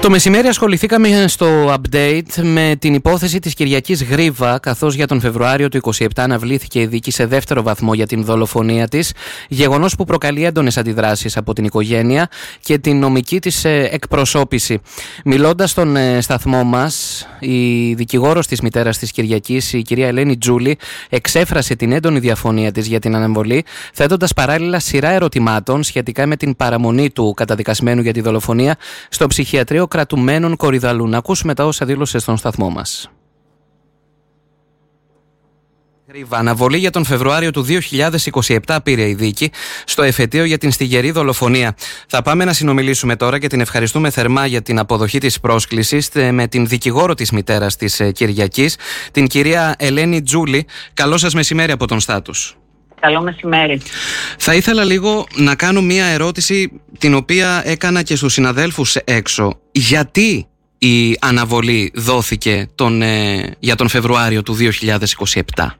Το μεσημέρι ασχοληθήκαμε στο update με την υπόθεση της Κυριακής Γρίβα, καθώς για τον Φεβρουάριο του 2027 αναβλήθηκε η δίκη σε δεύτερο βαθμό για την δολοφονία της, γεγονός που προκαλεί έντονες αντιδράσεις από την οικογένεια και την νομική της εκπροσώπηση. Μιλώντας στον σταθμό μας, η δικηγόρος της μητέρας της Κυριακής, η κυρία Ελένη Τζούλη, εξέφρασε την έντονη διαφωνία της για την αναβολή, θέτοντας παράλληλα σειρά ερωτημάτων σχετικά με την παραμονή του καταδικασμένου για τη δολοφονία στο ψυχιατρίο κρατουμένων Κορυδαλού. Να ακούσουμε τα όσα δήλωσε στον σταθμό μας. Αναβολή για τον Φεβρουάριο του 2027 πήρε η δίκη στο εφετείο για την στιγερή δολοφονία. Θα πάμε να συνομιλήσουμε τώρα και την ευχαριστούμε θερμά για την αποδοχή της πρόσκλησης με την δικηγόρο της μητέρας της Κυριακής, την κυρία Ελένη Τζούλη. Καλό σας μεσημέρι από τον Στάτους. Καλό μεσημέρι. Θα ήθελα λίγο να κάνω μία ερώτηση την οποία έκανα και στους συναδέλφους έξω. Γιατί η αναβολή δόθηκε για τον Φεβρουάριο του 2027?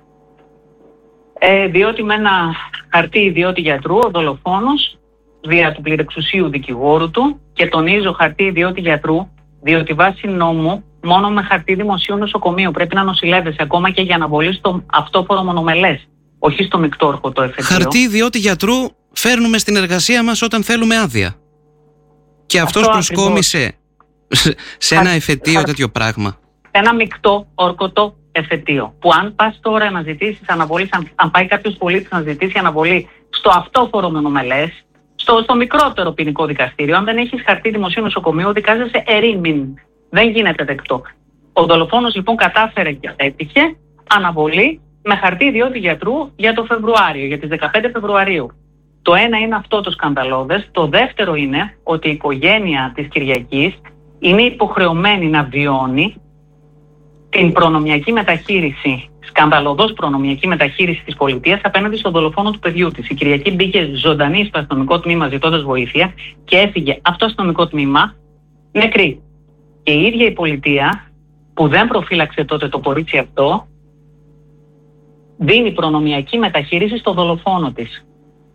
Διότι με ένα χαρτί ιδιώτη γιατρού, ο δολοφόνος, δια του πληρεξουσίου δικηγόρου του, και τονίζω χαρτί ιδιώτη γιατρού, διότι βάσει νόμου μόνο με χαρτί δημοσίου νοσοκομείου πρέπει να νοσηλεύεσαι ακόμα και για αναβολή στο αυτόφορο μονομελές, όχι στο μεικτό ορκωτό εφετείο. Χαρτί ιδιώτη γιατρού φέρνουμε στην εργασία μας όταν θέλουμε άδεια. Και αυτός προσκόμισε σε ένα εφετείο τέτοιο πράγμα. Ένα μεικτό ορκωτό εφετείο. Που αν πας τώρα να ζητήσεις αναβολή, αν πάει κάποιος πολίτης να ζητήσει αναβολή στο αυτόφορο μονομελές, στο μικρότερο ποινικό δικαστήριο, αν δεν έχεις χαρτί δημοσίου νοσοκομείου, δικάζεσαι ερήμην. Δεν γίνεται δεκτό. Ο δολοφόνος λοιπόν κατάφερε και έτυχε αναβολή με χαρτί ιδιώτη γιατρού για το Φεβρουάριο, για τις 15 Φεβρουαρίου. Το ένα είναι αυτό το σκανδαλώδες. Το δεύτερο είναι ότι η οικογένεια της Κυριακής είναι υποχρεωμένη να βιώνει την προνομιακή μεταχείριση, σκανδαλωδώς προνομιακή μεταχείριση της πολιτείας απέναντι στον δολοφόνο του παιδιού της. Η Κυριακή μπήκε ζωντανή στο αστυνομικό τμήμα ζητώντας βοήθεια και έφυγε από το αστυνομικό τμήμα νεκρή. Και η ίδια η πολιτεία, που δεν προφύλαξε τότε το κορίτσι αυτό, δίνει προνομιακή μεταχείριση στο δολοφόνο της.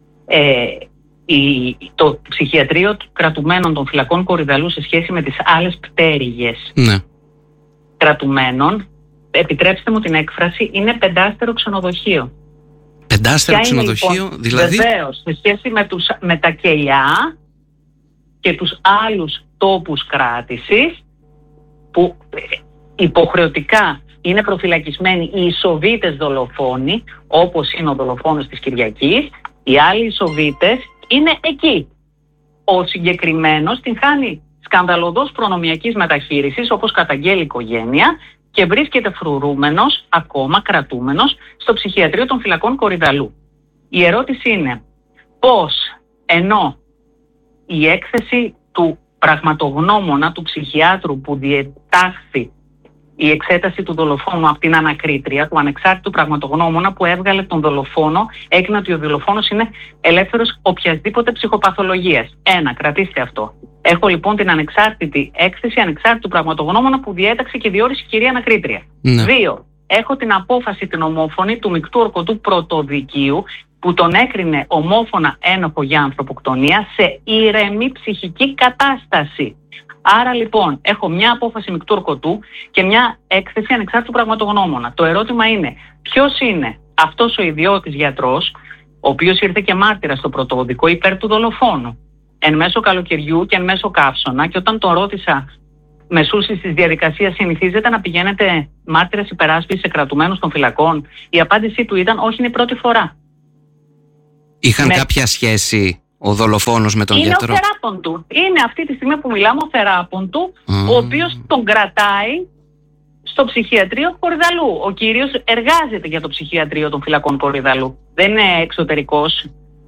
Το ψυχιατρίο κρατουμένων των φυλακών Κορυδαλού σε σχέση με τις άλλες πτέρυγες κρατουμένων, επιτρέψτε μου την έκφραση, είναι πεντάστερο ξενοδοχείο. Πεντάστερο ξενοδοχείο, λοιπόν, δηλαδή? Βεβαίως, σε σχέση με τα κελιά και τους άλλους τόπους κράτησης, που υποχρεωτικά είναι προφυλακισμένοι οι ισοβίτες δολοφόνοι, όπως είναι ο δολοφόνος της Κυριακής, οι άλλοι ισοβίτες είναι εκεί. Ο συγκεκριμένος την χάνει σκανδαλωδώς προνομιακής μεταχείρισης, όπως καταγγέλει η οικογένεια, και βρίσκεται φρουρούμενος, ακόμα κρατούμενος, στο ψυχιατρίο των φυλακών Κορυδαλού. Η ερώτηση είναι πώς, ενώ η έκθεση του πραγματογνώμονα, του ψυχιάτρου που διετάχθη η εξέταση του δολοφόνου από την ανακρίτρια, του ανεξάρτητου πραγματογνώμονα που έβγαλε τον δολοφόνο, έκρινα ότι ο δολοφόνος είναι ελεύθερος οποιασδήποτε ψυχοπαθολογίας. Κρατήστε αυτό. Έχω λοιπόν την ανεξάρτητη έκθεση ανεξάρτητου πραγματογνώμονα που διέταξε και διόρισε η κυρία ανακρίτρια. 2. Έχω την απόφαση την ομόφωνη του μεικτού ορκωτού πρωτοδικείου που τον έκρινε ομόφωνα ένοχο για ανθρωποκτονία σε ήρεμη ψυχική κατάσταση. Άρα λοιπόν έχω μια απόφαση μεικτού ορκωτού και μια έκθεση ανεξάρτητου πραγματογνώμονα. Το ερώτημα είναι ποιος είναι αυτός ο ιδιώτης γιατρός, ο οποίος ήρθε και μάρτυρα στο πρωτοδικό υπέρ του δολοφόνου, εν μέσω καλοκαιριού και εν μέσω καύσωνα, και όταν τον ρώτησα μεσούσης της διαδικασίας, συνηθίζεται να πηγαίνετε μάρτυρας υπεράσπισης σε κρατουμένους των φυλακών? Η απάντησή του ήταν όχι, είναι η πρώτη φορά. Είχαν κάποια σχέση ο δολοφόνος με τον γιατρό? Είναι ο θεράπων του. Είναι αυτή τη στιγμή που μιλάμε ο θεράπων του, ο οποίος τον κρατάει στο ψυχιατρίο Κορυδαλού. Ο κύριος εργάζεται για το ψυχιατρίο των φυλακών Κορυδαλού. Δεν είναι εξωτερικός.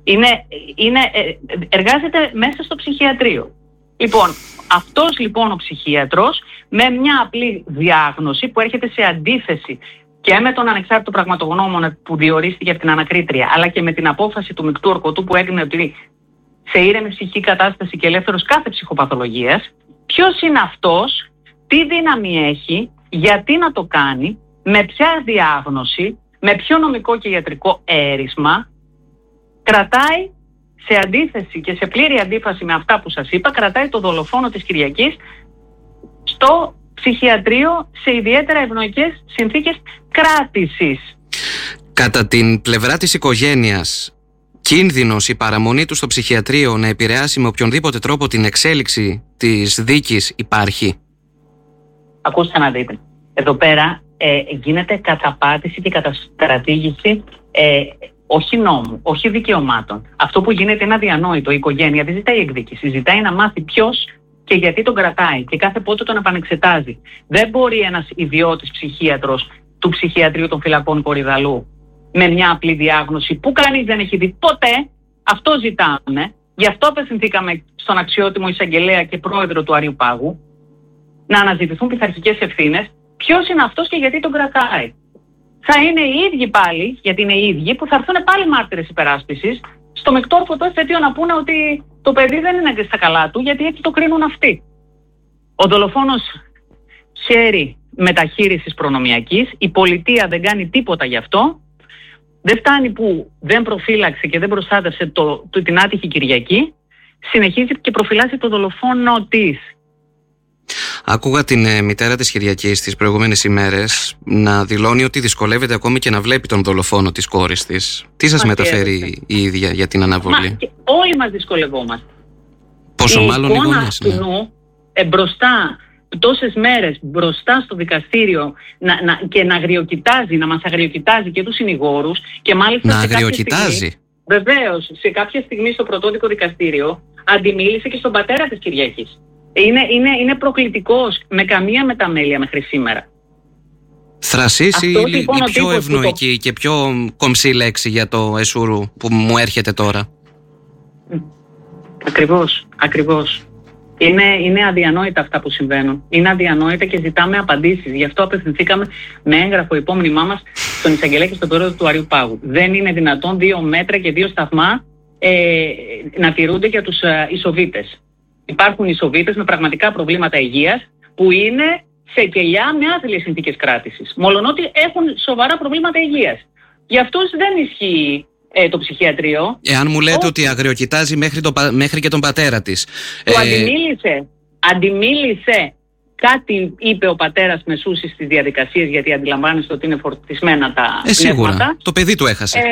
Εργάζεται μέσα στο ψυχιατρίο. Λοιπόν, αυτός λοιπόν ο ψυχίατρος, με μια απλή διάγνωση που έρχεται σε αντίθεση και με τον ανεξάρτητο πραγματογνώμονα που διορίστηκε από την ανακρίτρια, αλλά και με την απόφαση του μεικτού ορκωτού που έγινε ότι σε ήρεμη ψυχική κατάσταση και ελεύθερος κάθε ψυχοπαθολογίας, ποιος είναι αυτός, τι δύναμη έχει, γιατί να το κάνει, με ποια διάγνωση, με ποιο νομικό και ιατρικό έρισμα κρατάει σε αντίθεση και σε πλήρη αντίφαση με αυτά που σας είπα, κρατάει το δολοφόνο της Κυριακής στο ψυχιατρίο σε ιδιαίτερα ευνοϊκές συνθήκες κράτησης. Κατά την πλευρά της οικογένειας, κίνδυνος η παραμονή του στο ψυχιατρίο να επηρεάσει με οποιονδήποτε τρόπο την εξέλιξη της δίκης υπάρχει? Ακούστε να δείτε. Εδώ πέρα γίνεται καταπάτηση και καταστρατήγηση όχι νόμου, όχι δικαιωμάτων. Αυτό που γίνεται είναι αδιανόητο. Η οικογένεια δεν ζητάει εκδίκηση. Ζητάει να μάθει ποιος και γιατί τον κρατάει και κάθε πότε τον επανεξετάζει. Δεν μπορεί ένας ιδιώτης ψυχίατρος του ψυχιατρίου των φυλακών Κορυδαλλού με μια απλή διάγνωση που κανείς δεν έχει δει ποτέ. Αυτό ζητάμε. Γι' αυτό απευθυνθήκαμε στον αξιότιμο εισαγγελέα και πρόεδρο του Αριού Πάγου να αναζητηθούν πειθαρχικές ευθύνες. Ποιος είναι αυτός και γιατί τον κρατάει? Θα είναι οι ίδιοι πάλι, γιατί είναι οι ίδιοι, που θα έρθουν πάλι μάρτυρες υπεράσπισης στο μεκτόρφωτο εφετείο να πούνε ότι το παιδί δεν είναι στα καλά του, γιατί έτσι το κρίνουν αυτοί. Ο δολοφόνος χαίρει μεταχείρισης προνομιακής, η πολιτεία δεν κάνει τίποτα γι' αυτό. Δεν φτάνει που δεν προφύλαξε και δεν προστάτευσε την άτυχη Κυριακή, συνεχίζει και προφυλάσσει το δολοφόνο της. Άκουγα την μητέρα της Κυριακής τις προηγούμενες ημέρες να δηλώνει ότι δυσκολεύεται ακόμη και να βλέπει τον δολοφόνο της κόρης της. Τι σας μεταφέρει η ίδια για την αναβολή? Όλοι μας δυσκολευόμαστε. Πόσο μάλλον οι γονείς. Μπροστά, τόσες μέρες μπροστά στο δικαστήριο και να αγριοκοιτάζει, να μας αγριοκοιτάζει και τους συνηγόρους και μάλιστα να αγριοκοιτάζει. Βεβαίως, σε κάποια στιγμή στο πρωτόδικο δικαστήριο αντιμίλησε και στον πατέρα της Κυριακής. Είναι προκλητικός, με καμία μεταμέλεια μέχρι σήμερα. Θρασής ή λοιπόν, η πιο ευνοϊκή και πιο κομψή λέξη για το Εσουρού που μου έρχεται τώρα? Ακριβώς. Είναι αδιανόητα αυτά που συμβαίνουν. Είναι αδιανόητα και ζητάμε απαντήσεις. Γι' αυτό απευθυνθήκαμε με έγγραφο υπόμνημά μας στον εισαγγελέα και στον πρόεδρο του Αριού Πάγου. Δεν είναι δυνατόν 2 μέτρα και 2 σταθμά να τηρούνται για τους ισοβίτες. Υπάρχουν ισοβίτες με πραγματικά προβλήματα υγείας που είναι σε κελιά με άθλιες συνθήκες κράτησης. Μολονότι έχουν σοβαρά προβλήματα υγείας. Για αυτούς δεν ισχύει το ψυχιατρίο. Εάν μου λέτε ότι αγριοκοιτάζει μέχρι και τον πατέρα της. Το αντιμίλησε. Κάτι είπε ο πατέρας μεσούσει στις διαδικασίες, γιατί αντιλαμβάνεστε ότι είναι φορτισμένα τα σίγουρα. πνεύματα. Το παιδί του έχασε.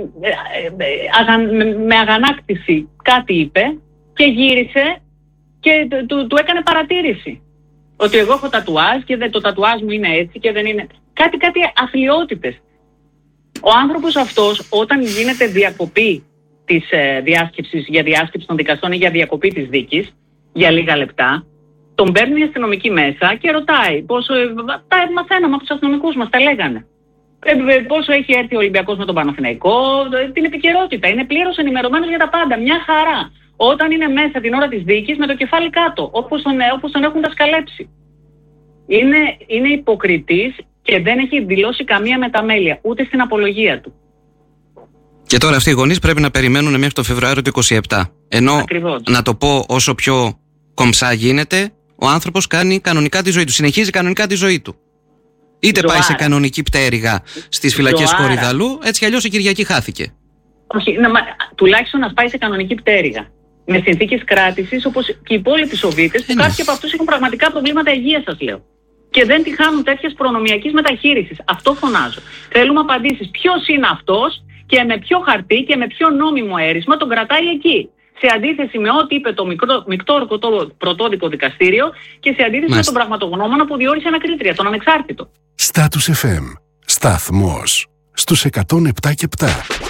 Με αγανάκτηση κάτι είπε και γύρισε και του έκανε παρατήρηση. Ότι εγώ έχω τατουάζ και το τατουάζ μου είναι έτσι και δεν είναι... Κάτι αθλιότητες. Ο άνθρωπος αυτός, όταν γίνεται διακοπή της διάσκεψης για διάσκεψη των δικαστών ή για διακοπή της δίκης για λίγα λεπτά, τον παίρνει η αστυνομική μέσα και ρωτάει πόσο... Τα μαθαίναμε από τους αστυνομικούς μας, τα λέγανε. Πόσο έχει έρθει ο Ολυμπιακός με τον Παναθηναϊκό, την επικαιρότητα. Είναι πλήρως ενημερωμένος για τα πάντα. Μια χαρά. Όταν είναι μέσα την ώρα της δίκης με το κεφάλι κάτω, όπως τον έχουν δασκαλέψει. Είναι υποκριτής και δεν έχει δηλώσει καμία μεταμέλεια, ούτε στην απολογία του. Και τώρα αυτοί οι γονείς πρέπει να περιμένουν μέχρι το Φεβρουάριο του 27. Ενώ, ακριβώς, να το πω όσο πιο κομψά γίνεται, ο άνθρωπος κάνει κανονικά τη ζωή του, συνεχίζει κανονικά τη ζωή του. Είτε πάει σε κανονική πτέρυγα στις φυλακές Κορυδαλλού, έτσι αλλιώς η Κυριακή χάθηκε. Όχι, τουλάχιστον να πάει σε κανονική πτέρυγα. Με συνθήκες κράτησης όπως και οι υπόλοιποι Σοβίτες, που κάποιοι από αυτούς έχουν πραγματικά προβλήματα υγείας, σας λέω. Και δεν τη χάνουν τέτοιας προνομιακής μεταχείρισης. Αυτό φωνάζω. Θέλουμε απαντήσεις. Ποιος είναι αυτός και με ποιο χαρτί και με ποιο νόμιμο έρισμα τον κρατάει εκεί. Σε αντίθεση με ό,τι είπε το μεικτόρκο το πρωτόδικο δικαστήριο και σε αντίθεση με τον πραγματογνώμονα που διόρισε ανακρίτρια, τον ανεξάρτητο. Status FM. Σταθμός στους 107 και 7.